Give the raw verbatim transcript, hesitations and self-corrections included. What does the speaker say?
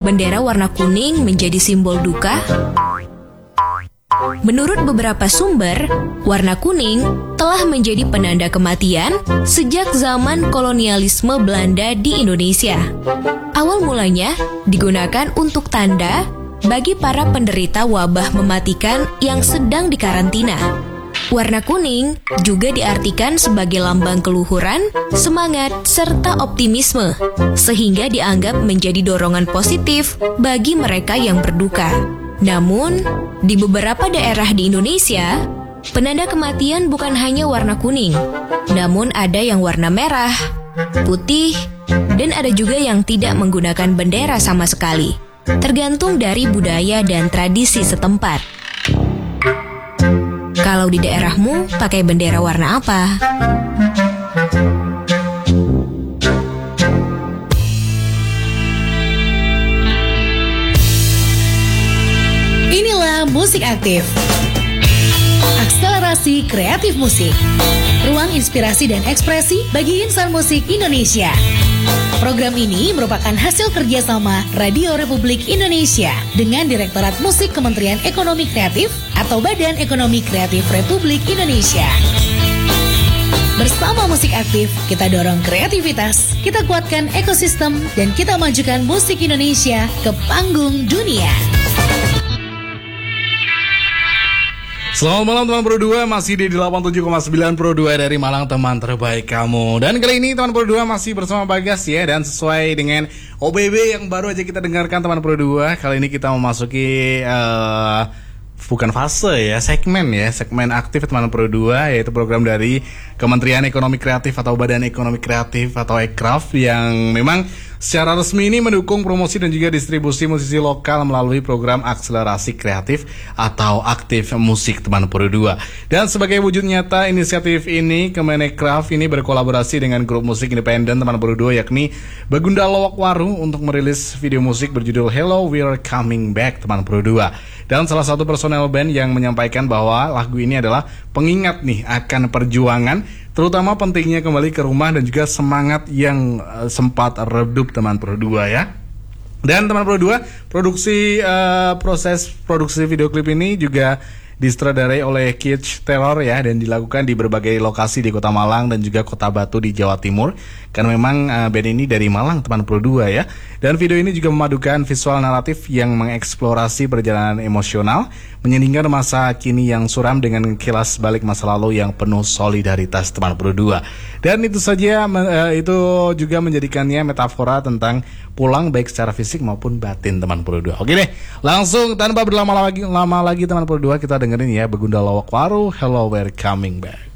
bendera warna kuning menjadi simbol duka? Menurut beberapa sumber, warna kuning telah menjadi penanda kematian sejak zaman kolonialisme Belanda di Indonesia. Awal mulanya digunakan untuk tanda bagi para penderita wabah mematikan yang sedang dikarantina. Warna kuning juga diartikan sebagai lambang keluhuran, semangat, serta optimisme, sehingga dianggap menjadi dorongan positif bagi mereka yang berduka. Namun, di beberapa daerah di Indonesia, penanda kematian bukan hanya warna kuning, namun ada yang warna merah, putih, dan ada juga yang tidak menggunakan bendera sama sekali, tergantung dari budaya dan tradisi setempat. Kalau di daerahmu pakai bendera warna apa? Inilah Musik Aktif, akselerasi kreatif musik, ruang inspirasi dan ekspresi bagi insan musik Indonesia. Program ini merupakan hasil kerjasama Radio Republik Indonesia dengan Direktorat Musik Kementerian Ekonomi Kreatif atau Badan Ekonomi Kreatif Republik Indonesia. Bersama Musik Aktif, kita dorong kreativitas, kita kuatkan ekosistem, dan kita majukan musik Indonesia ke panggung dunia. Selamat malam teman Pro dua, masih di delapan puluh tujuh koma sembilan Pro dua dari Malang, teman terbaik kamu. Dan kali ini teman Pro dua masih bersama Bagas ya. Dan sesuai dengan O B B yang baru aja kita dengarkan teman Pro dua, kali ini kita memasuki uh, bukan fase ya, segmen ya, segmen aktif teman Pro dua, yaitu program dari Kementerian Ekonomi Kreatif atau Badan Ekonomi Kreatif atau Ekraf yang memang secara resmi ini mendukung promosi dan juga distribusi musisi lokal melalui program akselerasi kreatif atau aktif musik teman Pro dua. Dan sebagai wujud nyata inisiatif ini, Kemenekraf ini berkolaborasi dengan grup musik independen teman Pro dua yakni Begunda Lowokwaru untuk merilis video musik berjudul Hello We're Coming Back teman Pro dua. Dan salah satu personel band yang menyampaikan bahwa lagu ini adalah pengingat nih akan perjuangan, terutama pentingnya kembali ke rumah dan juga semangat yang uh, sempat redup teman Pro dua ya. Dan teman Pro dua, produksi uh, proses produksi video klip ini juga disutradarai oleh Kitch Taylor ya, dan dilakukan di berbagai lokasi di Kota Malang dan juga Kota Batu di Jawa Timur. Karena memang uh, band ini dari Malang teman Pro dua ya. Dan video ini juga memadukan visual naratif yang mengeksplorasi perjalanan emosional, menyandingkan masa kini yang suram dengan kilas balik masa lalu yang penuh solidaritas teman Pro dua. Dan itu saja uh, itu juga menjadikannya metafora tentang pulang baik secara fisik maupun batin teman Pro dua. Oke deh, langsung tanpa berlama lagi lama lagi teman Pro dua, kita dengerin ya Begunda Lowokwaru, Hello We're Coming Back.